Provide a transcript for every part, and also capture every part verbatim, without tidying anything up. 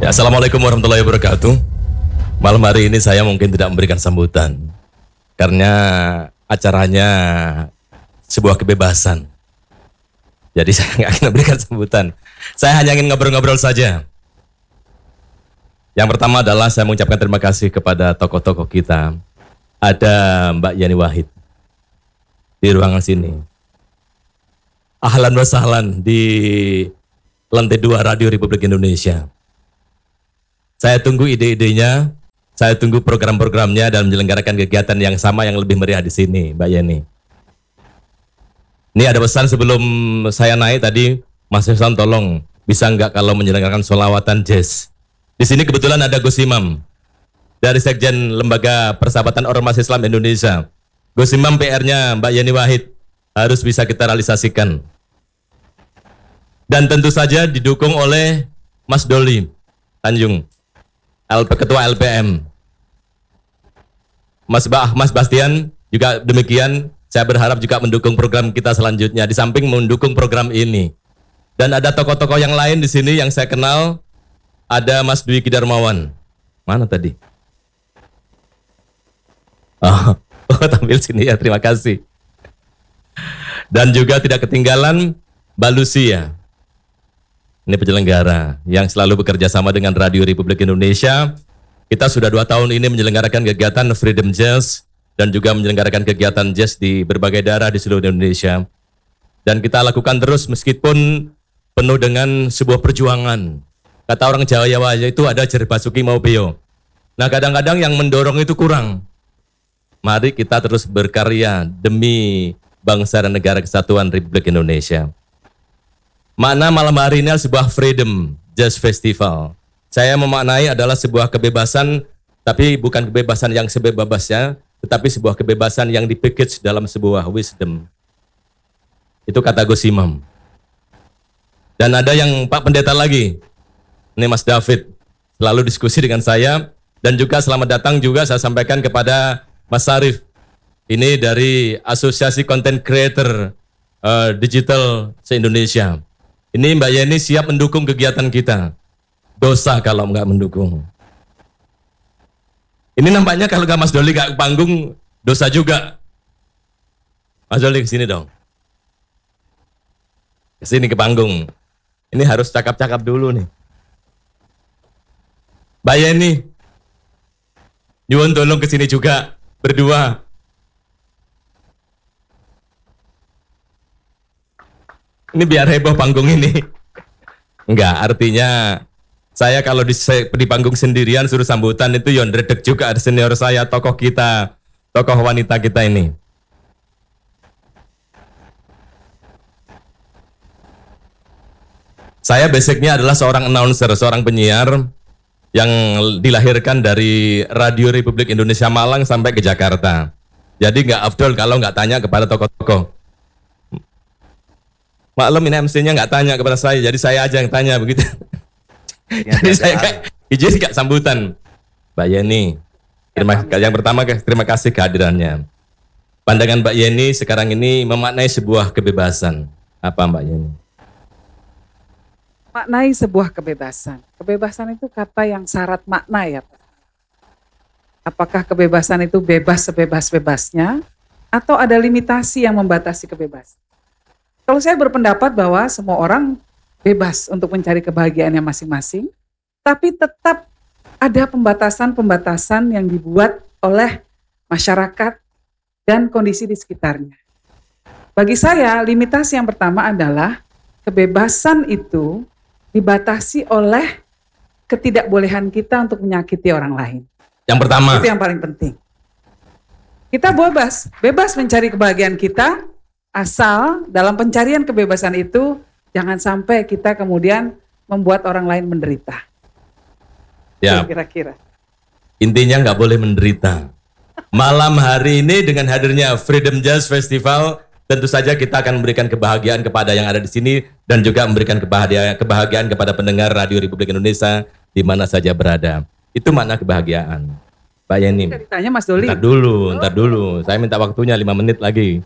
Ya, Assalamualaikum warahmatullahi wabarakatuh. Malam hari ini saya mungkin tidak memberikan sambutan karena acaranya sebuah kebebasan. Jadi saya nggak akan memberikan sambutan. Saya hanya ingin ngobrol-ngobrol saja. Yang pertama adalah saya mengucapkan terima kasih kepada tokoh-tokoh kita. Ada Mbak Yani Wahid di ruangan sini. Ahlan wa sahlan di lantai dua Radio Republik Indonesia. Saya tunggu ide-idenya, saya tunggu program-programnya dan menyelenggarakan kegiatan yang sama yang lebih meriah di sini, Mbak Yani. Ini ada pesan sebelum saya naik tadi, Mas Ihsan tolong bisa nggak kalau menyelenggarakan sholawatan jazz. Di sini kebetulan ada Gus Imam dari Sekjen Lembaga Persahabatan Ormas Islam Indonesia. Gus Imam P R-nya Mbak Yani Wahid harus bisa kita realisasikan. Dan tentu saja didukung oleh Mas Doli Tanjung, Ketua L P M. Mas Bah, Mas Bastian juga demikian. Saya berharap juga mendukung program kita selanjutnya di samping mendukung program ini. Dan ada tokoh-tokoh yang lain di sini yang saya kenal. Ada Mas Dwi Kidarmawan. Mana tadi? Oh, oh tampil sini ya. Terima kasih. Dan juga tidak ketinggalan Mbak Lucia. Ini penyelenggara yang selalu bekerja sama dengan Radio Republik Indonesia. Kita sudah dua tahun ini menyelenggarakan kegiatan Freedom Jazz dan juga menyelenggarakan kegiatan jazz di berbagai daerah di seluruh Indonesia. Dan kita lakukan terus meskipun penuh dengan sebuah perjuangan. Kata orang Jawa itu ada jer basuki mau beo. Nah kadang-kadang yang mendorong itu kurang. Mari kita terus berkarya demi bangsa dan negara kesatuan Republik Indonesia. Makna malam hari ini adalah sebuah Freedom Jazz Festival. Saya memaknai adalah sebuah kebebasan, tapi bukan kebebasan yang sebebasnya, tetapi sebuah kebebasan yang dipackage dalam sebuah wisdom. Itu kata Gus Imam. Dan ada yang Pak Pendeta lagi, ini Mas David, selalu diskusi dengan saya, dan juga selamat datang juga saya sampaikan kepada Mas Sarif. Ini dari Asosiasi Content Creator uh, Digital se-Indonesia. Ini Mbak Yeni siap mendukung kegiatan kita. Dosa kalau nggak mendukung. Ini nampaknya kalau nggak Mas Doli nggak ke panggung, dosa juga. Mas Doli ke sini dong. Ke sini ke panggung. Ini harus cakap-cakap dulu nih. Mbak Yeni, nyuwun tolong ke sini juga berdua. Ini biar heboh panggung ini. Enggak, artinya saya kalau di, di panggung sendirian suruh sambutan itu yon redek juga ada senior saya, tokoh kita, tokoh wanita kita ini. Saya basicnya adalah seorang announcer, seorang penyiar yang dilahirkan dari Radio Republik Indonesia Malang sampai ke Jakarta. Jadi nggak afdol kalau nggak tanya kepada tokoh-tokoh. Maklum ini M C-nya nggak tanya kepada saya, jadi saya aja yang tanya begitu. Ya, jadi saya kayak izin nggak sambutan. Mbak Yeni, terima kasih. Yang pertama terima kasih kehadirannya. Pandangan Mbak Yeni sekarang ini memaknai sebuah kebebasan. Apa Mbak Yeni? Maknai sebuah kebebasan. Kebebasan itu kata yang syarat makna ya Pak. Apakah kebebasan itu bebas sebebas-bebasnya atau ada limitasi yang membatasi kebebasan? Kalau saya berpendapat bahwa semua orang bebas untuk mencari kebahagiaannya masing-masing, tapi tetap ada pembatasan-pembatasan yang dibuat oleh masyarakat dan kondisi di sekitarnya. Bagi saya, limitasi yang pertama adalah kebebasan itu dibatasi oleh ketidakbolehan kita untuk menyakiti orang lain. Yang pertama. Itu yang paling penting. Kita bebas, bebas mencari kebahagiaan kita, asal dalam pencarian kebebasan itu jangan sampai kita kemudian membuat orang lain menderita. Ya. Kira-kira. Intinya nggak boleh menderita. Malam hari ini dengan hadirnya Freedom Jazz Festival, tentu saja kita akan memberikan kebahagiaan kepada yang ada di sini dan juga memberikan kebahagiaan, kebahagiaan kepada pendengar Radio Republik Indonesia di mana saja berada. Itu makna kebahagiaan. Mbak Yeni. Ditanya Mas Doli. Ntar dulu, ntar dulu. Saya minta waktunya lima menit lagi.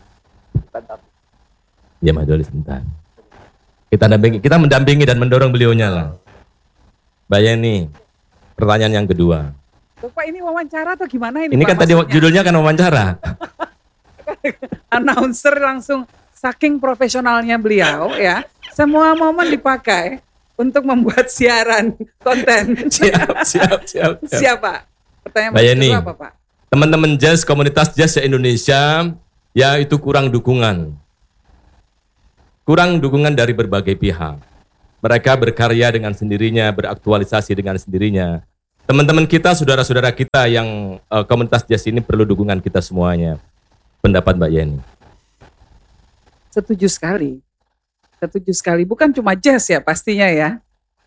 Ya Mas Doli sebentar. Kita mendampingi, kita mendampingi dan mendorong beliaunya lah. Mbak Yeni, pertanyaan yang kedua. Bapak ini wawancara atau gimana ini? Ini Pak, kan tadi maksudnya? judulnya kan wawancara. Announcer langsung saking profesionalnya beliau ya, semua momen dipakai untuk membuat siaran konten. Siap, siap, siap. siap. Siapa? Pertanyaan Mbak Yeni, kedua apa Pak? teman-teman jazz, komunitas jazz Indonesia, ya itu kurang dukungan. Kurang dukungan dari berbagai pihak. Mereka berkarya dengan sendirinya, beraktualisasi dengan sendirinya. Teman-teman kita, saudara-saudara kita yang uh, komunitas jazz ini perlu dukungan kita semuanya. Pendapat Mbak Yeni? Setuju sekali. Setuju sekali. Bukan cuma jazz ya pastinya ya.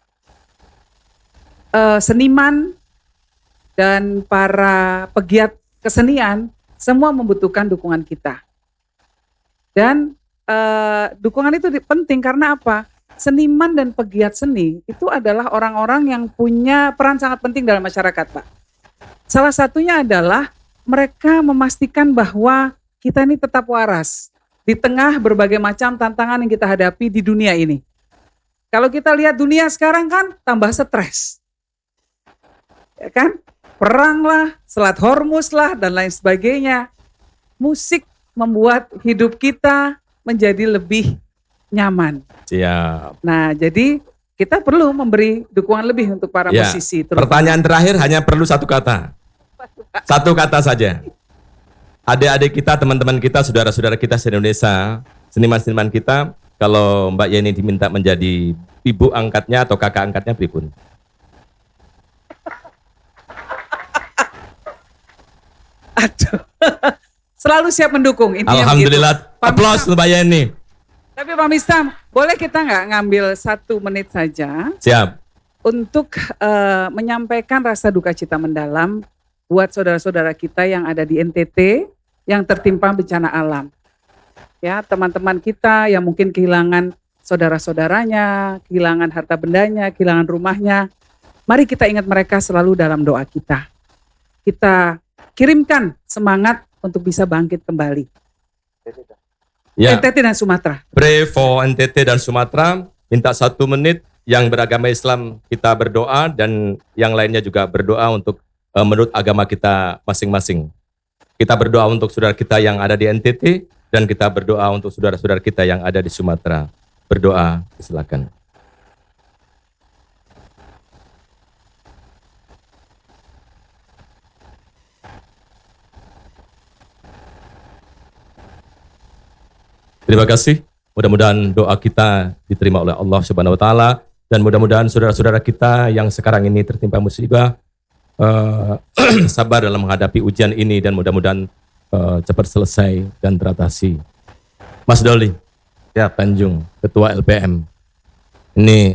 Eh, seniman dan para pegiat kesenian semua membutuhkan dukungan kita. Dan eh, dukungan itu penting karena apa? Seniman dan pegiat seni itu adalah orang-orang yang punya peran sangat penting dalam masyarakat, Pak. Salah satunya adalah mereka memastikan bahwa kita ini tetap waras di tengah berbagai macam tantangan yang kita hadapi di dunia ini. Kalau kita lihat dunia sekarang kan tambah stres. Ya kan? Perang lah, Selat Hormuz lah, dan lain sebagainya. Musik membuat hidup kita menjadi lebih nyaman. Siap. Nah, jadi kita perlu memberi dukungan lebih untuk para Ya, musisi. terutama. pertanyaan terakhir hanya perlu satu kata. Satu kata saja. Adik-adik kita, teman-teman kita, saudara-saudara kita se-Indonesia, seniman-seniman kita, kalau Mbak Yeni diminta menjadi ibu angkatnya atau kakak angkatnya, pripun? Aduh. Selalu siap mendukung. Intinya Alhamdulillah, begitu. Pak aplaus Mistam, Mbak Yeni. Tapi Pak Mistam, boleh kita nggak ngambil satu menit saja Siap. untuk eh, menyampaikan rasa duka cita mendalam buat saudara-saudara kita yang ada di N T T yang tertimpa bencana alam. Ya, teman-teman kita yang mungkin kehilangan saudara-saudaranya, kehilangan harta bendanya, kehilangan rumahnya. Mari kita ingat mereka selalu dalam doa kita. Kita kirimkan semangat untuk bisa bangkit kembali. Ya. N T T dan Sumatera. Pray for N T T dan Sumatera. Minta satu menit. Yang beragama Islam kita berdoa dan yang lainnya juga berdoa untuk uh, menurut agama kita masing-masing. Kita berdoa untuk saudara kita yang ada di N T T dan kita berdoa untuk saudara-saudara kita yang ada di Sumatera. Berdoa, silakan. Terima kasih. Mudah-mudahan doa kita diterima oleh Allah Subhanahu wa taala dan mudah-mudahan saudara-saudara kita yang sekarang ini tertimpa musibah uh, sabar dalam menghadapi ujian ini dan mudah-mudahan uh, cepat selesai dan teratasi. Mas Doli, ya Tanjung, Ketua L P M. Ini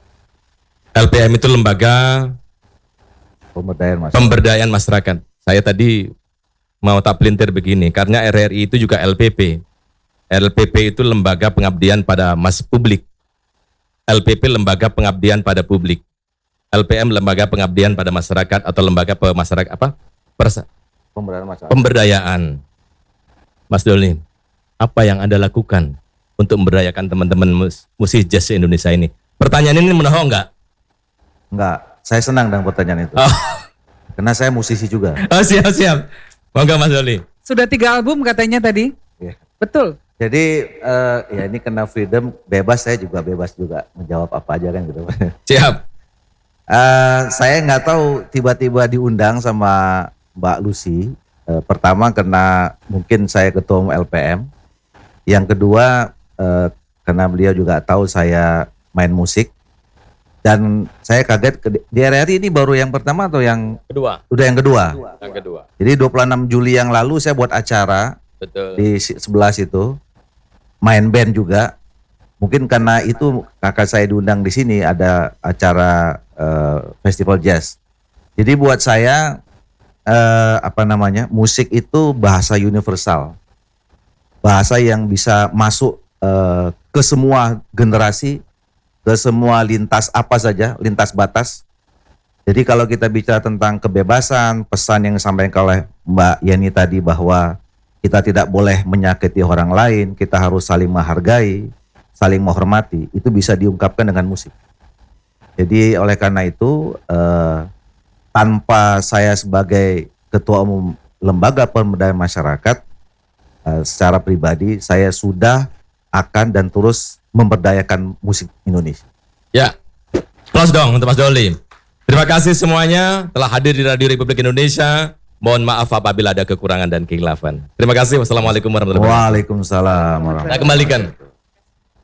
L P M itu lembaga Pemberdayaan masyarakat. pemberdayaan masyarakat. Saya tadi mau tak pelintir begini, karena R R I itu juga L P P. L P P itu lembaga pengabdian pada mas publik. L P P lembaga pengabdian pada publik. L P M lembaga pengabdian pada masyarakat atau lembaga pemasyarakat apa? Persa, Pemberdayaan masyarakat. pemberdayaan. Mas Doli, apa yang Anda lakukan untuk memberdayakan teman-teman mus musisi jazz Indonesia ini? Pertanyaan ini menohok enggak? Enggak, saya senang dengan pertanyaan itu. Oh, Karena saya musisi juga. oh siap siap. Monggo Mas Doli. Sudah tiga album katanya tadi. Ya. Betul. Jadi eh, ya ini kena freedom, bebas, saya juga bebas juga menjawab apa aja kan gitu. Siap. Eh, saya nggak tahu tiba-tiba diundang sama Mbak Lucy. Eh, pertama karena mungkin saya ketua umum L P M. Yang kedua eh, karena beliau juga tahu saya main musik. Dan saya kaget ke- di R R I ini baru yang pertama atau yang Kedua. udah yang kedua. Yang kedua. Jadi dua puluh enam Juli yang lalu saya buat acara Betul. di si- sebelah situ, main band juga. Mungkin karena itu kakak saya diundang di sini ada acara eh, festival jazz. Jadi buat saya eh, apa namanya, musik itu bahasa universal, bahasa yang bisa masuk eh, ke semua generasi, ke semua lintas apa saja, lintas batas. Jadi kalau kita bicara tentang kebebasan, pesan yang disampaikan oleh Mbak Yeni tadi bahwa kita tidak boleh menyakiti orang lain, kita harus saling menghargai, saling menghormati, itu bisa diungkapkan dengan musik. Jadi oleh karena itu eh, tanpa saya sebagai ketua umum lembaga pemberdayaan masyarakat, eh, secara pribadi saya sudah akan dan terus memberdayakan musik Indonesia. Ya, close dong untuk Mas Doli. Terima kasih semuanya telah hadir di Radio Republik Indonesia. Mohon maaf apabila ada kekurangan dan kehilafan. Terima kasih. Wassalamualaikum warahmatullahi wabarakatuh. Waalaikumsalam warahmatullahi Saya kembalikan.